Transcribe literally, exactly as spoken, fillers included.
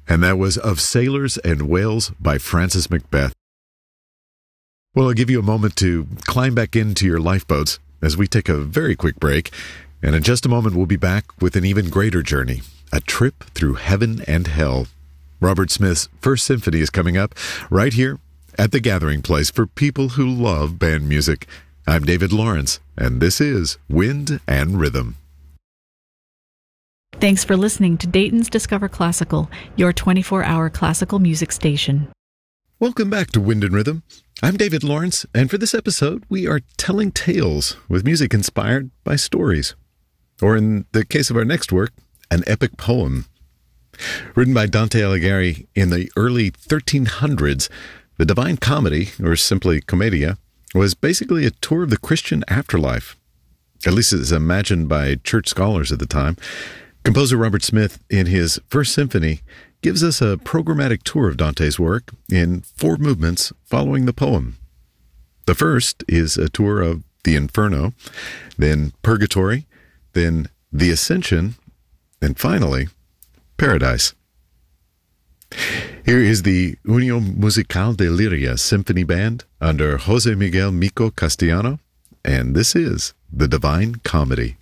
And that was Of Sailors and Whales by Francis Macbeth. Well, I'll give you a moment to climb back into your lifeboats as we take a very quick break. And in just a moment, we'll be back with an even greater journey, a trip through heaven and hell. Robert Smith's First Symphony is coming up right here at the Gathering Place for people who love band music. I'm David Lawrence, and this is Wind and Rhythm. Thanks for listening to Dayton's Discover Classical, your twenty-four hour classical music station. Welcome back to Wind and Rhythm. I'm David Lawrence, and for this episode, we are telling tales with music inspired by stories. Or in the case of our next work, an epic poem. Written by Dante Alighieri in the early thirteen hundreds, the Divine Comedy, or simply Commedia, was basically a tour of the Christian afterlife, at least as imagined by church scholars at the time. Composer Robert Smith, in his First Symphony, gives us a programmatic tour of Dante's work in four movements following the poem. The first is a tour of the Inferno, then Purgatory, then the Ascension, and finally, Paradise. Here is the Unión Musical de Liria Symphony Band under José Miguel Mico Castellano, and this is the Divine Comedy.